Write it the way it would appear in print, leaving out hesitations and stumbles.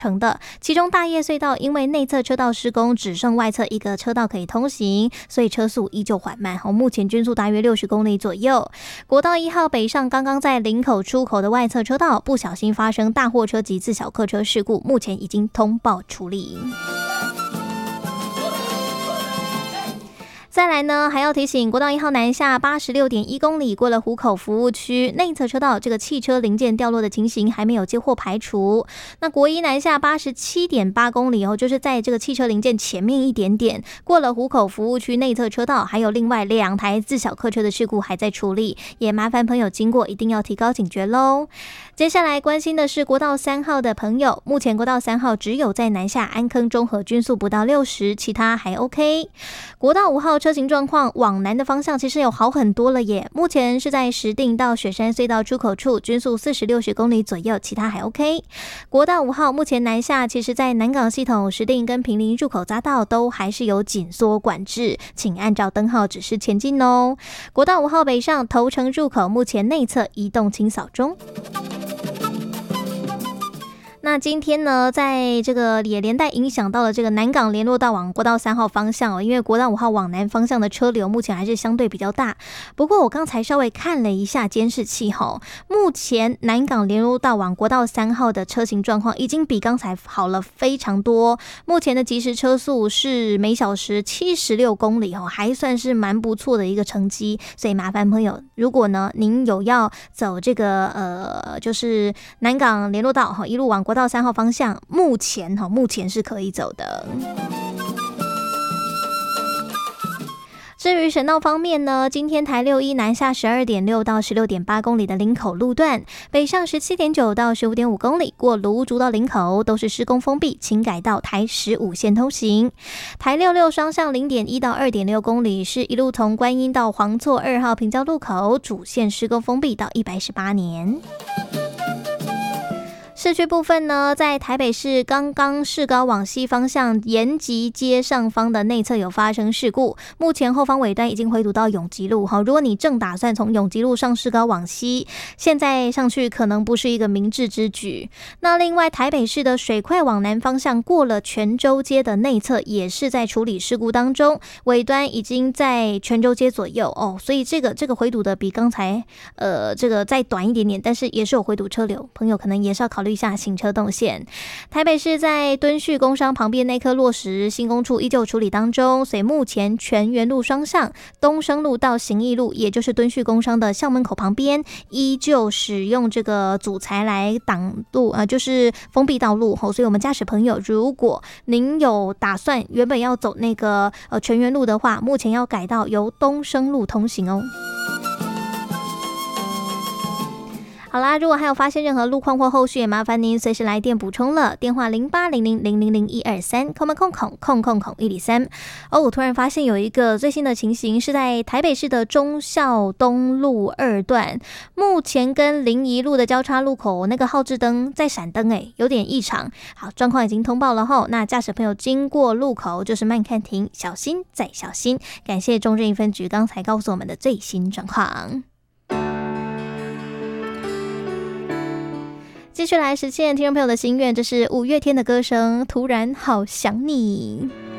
成的，其中大叶隧道因为内侧车道施工，只剩外侧一个车道可以通行，所以车速依旧缓慢，目前均速大约60公里左右。国道1号北上刚刚在林口出口的外侧车道不小心发生大货车及自小客车事故，目前已经通报处理。再来呢，还要提醒国道1号南下86.1公里，过了湖口服务区内侧车道，这个汽车零件掉落的情形还没有接获排除。那国一南下87.8公里就是在这个汽车零件前面一点点，过了湖口服务区内侧车道，还有另外2台自小客车的事故还在处理，也麻烦朋友经过一定要提高警觉咯。接下来关心的是国道3号的朋友，目前国道3号只有在南下安坑中和均速不到60，其他还 OK。国道5号车行状况往南的方向其实有好很多了耶，目前是在石碇到雪山隧道出口处均速40-60公里左右，其他还 OK。国道5号目前南下，其实在南港系统石碇跟坪林入口匝道都还是有紧缩管制，请按照灯号指示前进哦。国道5号北上头城入口目前内侧移动清扫中。那今天呢，在这个也连带影响到了这个南港联络道往国道3号方向因为国道5号往南方向的车流目前还是相对比较大。不过我刚才稍微看了一下监视器目前南港联络道往国道3号的车行状况已经比刚才好了非常多，目前的即时车速是每小时76公里还算是蛮不错的一个成绩。所以麻烦朋友，如果呢您有要走这个就是南港联络道一路往国道3号方向，目前是可以走的。至于省道方面呢，今天台61南下12.6到16.8公里的林口路段，北上17.9到15.5公里，过芦竹到林口都是施工封闭，请改道台15线通行。台66双向0.1到2.6公里，是一路从观音到黄厝2号平交路口，主线施工封闭到118年。市区部分呢，在台北市刚刚市高往西方向延吉街上方的内侧有发生事故，目前后方尾端已经回堵到永吉路如果你正打算从永吉路上市高往西，现在上去可能不是一个明智之举。那另外台北市的水快往南方向过了泉州街的内侧也是在处理事故当中，尾端已经在泉州街左右所以这个回堵的比刚才这个再短一点点，但是也是有回堵车流，朋友可能也是要考虑一下行车动线。台北市在敦叙工商旁边那颗落石新工处依旧处理当中，所以目前全园路双向东升路到行义路，也就是敦叙工商的校门口旁边，依旧使用这个阻材来挡路就是封闭道路所以我们驾驶朋友，如果您有打算原本要走那个全园路的话，目前要改道由东升路通行哦。好啦，如果还有发现任何路况或后续，也麻烦您随时来电补充了，电话0800000123，空103。我突然发现有一个最新的情形是在台北市的忠孝东路2段，目前跟临沂路的交叉路口那个号志灯在闪灯有点异常。好，状况已经通报了那驾驶朋友经过路口就是慢看停，小心再小心。感谢中正一分局刚才告诉我们的最新状况。继续来实现听众朋友的心愿，这是5月天的歌声《突然好想你》。